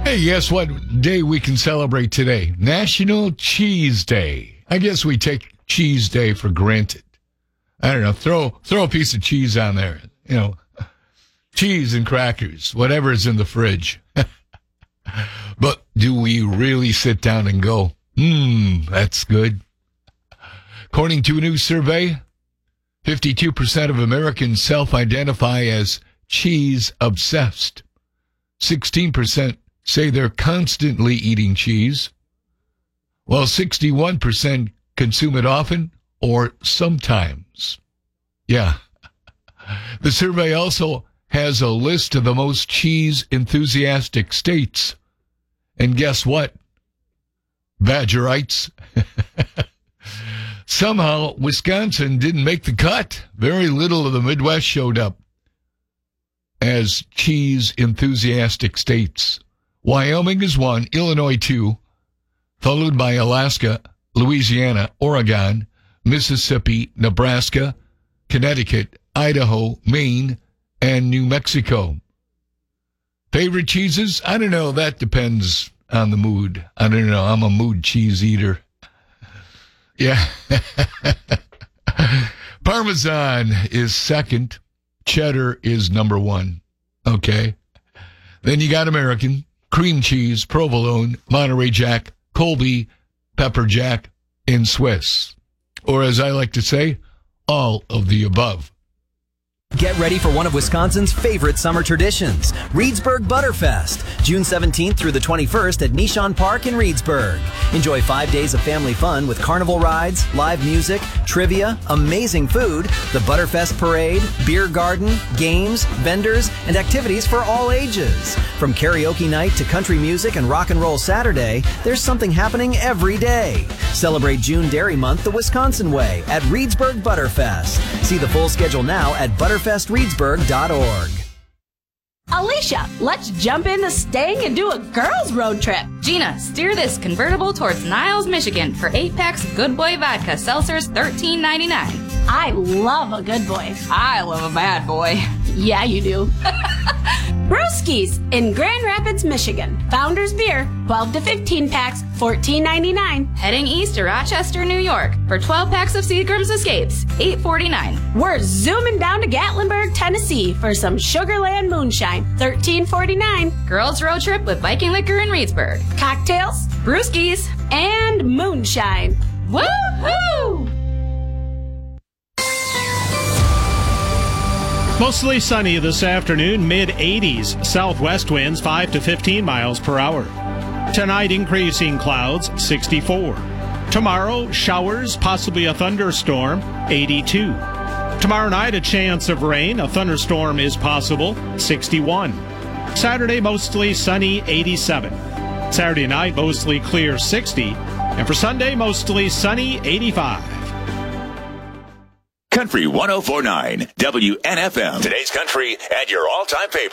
Hey, guess what day we can celebrate today? National Cheese Day. I guess we take Cheese Day for granted. I don't know. Throw a piece of cheese on there. You know, cheese and crackers, whatever is in the fridge. But do we really sit down and go, that's good? According to a new survey, 52% of Americans self-identify as cheese-obsessed. 16% say they're constantly eating cheese, while 61% consume it often or sometimes. Yeah. The survey also has a list of the most cheese-enthusiastic states. And guess what? Badgerites. Somehow, Wisconsin didn't make the cut. Very little of the Midwest showed up as cheese-enthusiastic states. Wyoming is one, Illinois two, followed by Alaska, Louisiana, Oregon, Mississippi, Nebraska, Connecticut, Idaho, Maine, and New Mexico. Favorite cheeses? I don't know. That depends on the mood. I don't know. I'm a mood cheese eater. Yeah. Parmesan is second. Cheddar is number one. Okay. Then you got American, cream cheese, provolone, Monterey Jack, Colby, pepper jack, and Swiss. Or as I like to say, all of the above. Get ready for one of Wisconsin's favorite summer traditions, Reedsburg Butterfest, June 17th through the 21st at Nishon Park in Reedsburg. Enjoy 5 days of family fun with carnival rides, live music, trivia, amazing food, the Butterfest parade, beer garden, games, vendors, and activities for all ages. From karaoke night to country music and rock and roll Saturday, there's something happening every day. Celebrate June Dairy Month the Wisconsin way at Reedsburg Butterfest. See the full schedule now at butterfestreedsburg.org. Alicia, let's jump in the Stang and do a girls' road trip. Gina, steer this convertible towards Niles, Michigan for 8 packs of Good Boy Vodka, seltzers, $13.99. I love a good boy. I love a bad boy. Yeah, you do. Brewskis in Grand Rapids, Michigan. Founders Beer, 12 to 15 packs, $14.99. Heading east to Rochester, New York for 12 packs of Seagram's Escapes, $8.49. We're zooming down to Gatlinburg, Tennessee for some Sugarland Moonshine, $13.49. Girls road trip with Viking Liquor in Reedsburg. Cocktails, brewskis, and moonshine. Woo-hoo! Mostly sunny this afternoon, mid-80s. Southwest winds 5 to 15 miles per hour. Tonight, increasing clouds, 64. Tomorrow, showers, possibly a thunderstorm, 82. Tomorrow night, a chance of rain. A thunderstorm is possible, 61. Saturday, mostly sunny, 87. Saturday night, mostly clear, 60. And for Sunday, mostly sunny, 85. Country 104.9 WNFM. Today's country and your all-time favorite.